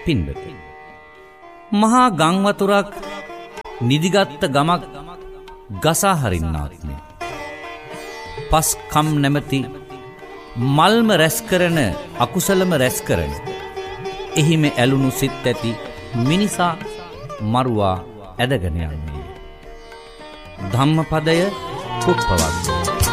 පින්වත මහා ගංවතුරක් නිදිගත්ත ගමක් ගසා හරින්නාත්මය පස්කම් නැමැති මල්ම රැස් කරන අකුසලම රැස් කරන එහිම ඇලුණු සිත් ඇති මිනිසා මරුවා ඇදගෙන යන්නේ ධම්මපදය පුප්පවග්ගය